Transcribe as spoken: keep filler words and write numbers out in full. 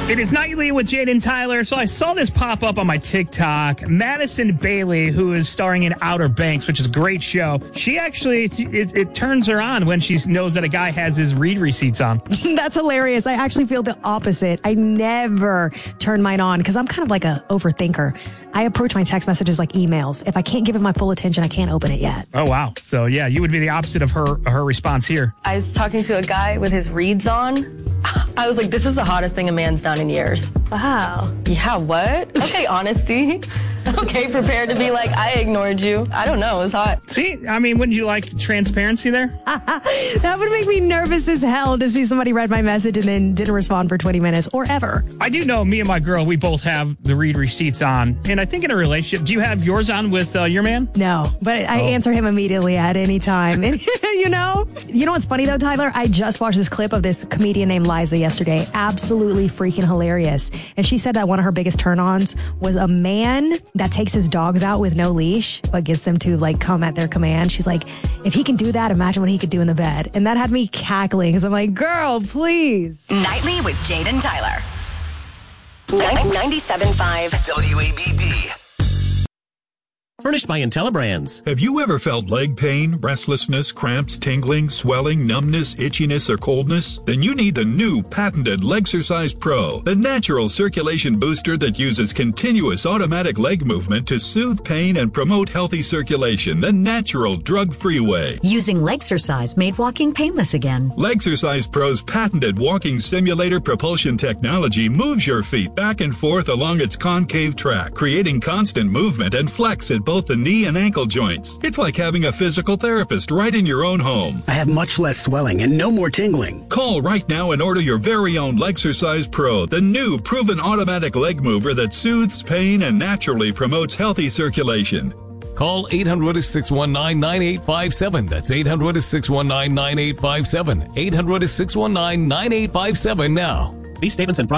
It is Nightly with Jaden Tyler. So I saw this pop up on my TikTok. Madison Bailey, who is starring in Outer Banks, which is a great show. She actually, it, it turns her on when she knows that a guy has his read receipts on. That's hilarious. I actually feel the opposite. I never turn mine on because I'm kind of like a overthinker. I approach my text messages like emails. If I can't give it my full attention, I can't open it yet. Oh, wow. So, yeah, you would be the opposite of her her response here. I was talking to a guy with his reads on. I was like, this is the hottest thing a man's done in years. Wow. Yeah, what? Okay, honesty. Okay, prepared to be like, I ignored you. I don't know. It was hot. See, I mean, wouldn't you like transparency there? That would make me nervous as hell to see somebody read my message and then didn't respond for twenty minutes or ever. I do know me and my girl, we both have the read receipts on. And I think in a relationship, do you have yours on with uh, your man? No, but I Oh. answer him immediately at any time. And, you know? You know what's funny though, Tyler? I just watched this clip of this comedian named Liza yesterday. Absolutely freaking hilarious. And she said that one of her biggest turn-ons was a man that takes his dogs out with no leash, but gets them to like come at their command. She's like, if he can do that, imagine what he could do in the bed. And that had me cackling because I'm like, girl, please. Nightly with Jaden Tyler. ninety-seven point five W A B D. Furnished by IntelliBrands. Have you ever felt leg pain, restlessness, cramps, tingling, swelling, numbness, itchiness, or coldness? Then you need the new patented Legsercise Pro, the natural circulation booster that uses continuous automatic leg movement to soothe pain and promote healthy circulation the natural drug-free way. Using Legsercise made walking painless again. Legsercise Pro's patented walking simulator propulsion technology moves your feet back and forth along its concave track, creating constant movement and flex at both the knee and ankle joints. It's like having a physical therapist right in your own home. I have much less swelling and no more tingling. Call right now and order your very own Legsercise Pro, the new proven automatic leg mover that soothes pain and naturally promotes healthy circulation. Call eight hundred, six one nine, nine eight five seven. That's eight hundred, six one nine, nine eight five seven. eight hundred, six one nine, nine eight five seven now. These statements and